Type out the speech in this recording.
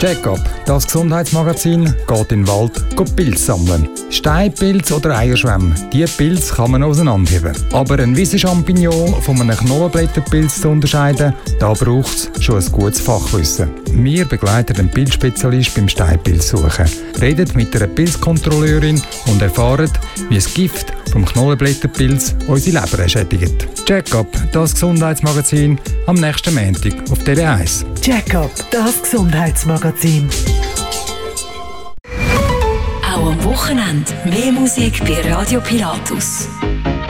Check-up, das Gesundheitsmagazin, geht in den Wald Pilze sammeln. Steinpilz oder Eierschwämme, diese Pilze kann man auseinanderheben. Aber ein Wiesenchampignon von einem Knollenblätterpilz zu unterscheiden, da braucht es schon ein gutes Fachwissen. Wir begleiten den Pilzspezialist beim Steinpilzsuchen, reden mit einer Pilzkontrolleurin und erfahren, wie das Gift vom Knollenblätterpilz unsere Leber schädigt. Check-up, das Gesundheitsmagazin, am nächsten Montag auf TV1. Check-up, das Gesundheitsmagazin. Auch am Wochenende mehr Musik bei Radio Pilatus.